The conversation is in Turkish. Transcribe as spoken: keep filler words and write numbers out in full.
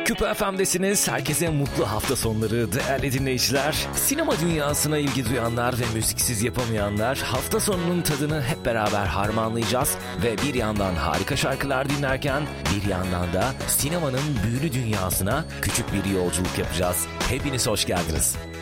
Küpe F M'desiniz. Herkese mutlu hafta sonları değerli dinleyiciler. Sinema dünyasına ilgi duyanlar ve müziksiz yapamayanlar hafta sonunun tadını hep beraber harmanlayacağız. Ve bir yandan harika şarkılar dinlerken bir yandan da sinemanın büyülü dünyasına küçük bir yolculuk yapacağız. Hepiniz hoş geldiniz.